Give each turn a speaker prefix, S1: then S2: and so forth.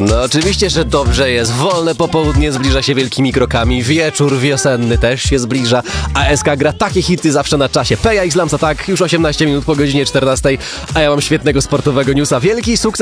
S1: No oczywiście, że dobrze jest. Wolne popołudnie zbliża się wielkimi krokami. Wieczór wiosenny też się zbliża. A SK gra takie hity zawsze na czasie. Peja i Slams Attack już 18 minut po godzinie 14. A ja mam świetnego sportowego newsa. Wielki sukces